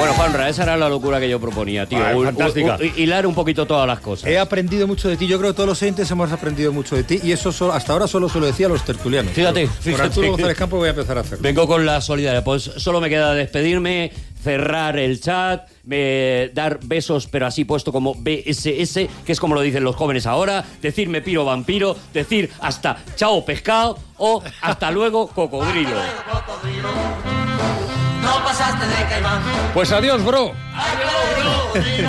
Bueno, Juanra, esa era la locura que yo proponía, tío. Fantástica. Hilar un poquito todas las cosas. He aprendido mucho de ti. Yo creo que todos los oyentes hemos aprendido mucho de ti. Y eso hasta ahora solo se lo decía a los tertulianos. Fíjate. Por Arturo González Campos voy a empezar a hacerlo. Vengo con la solidaridad. Pues solo me queda despedirme, cerrar el chat, dar besos, pero así puesto como BSS, que es como lo dicen los jóvenes ahora, decir me piro vampiro, decir hasta chao pescado o hasta luego cocodrilo. No pasaste de caimán. Pues adiós, bro. Adiós, bro.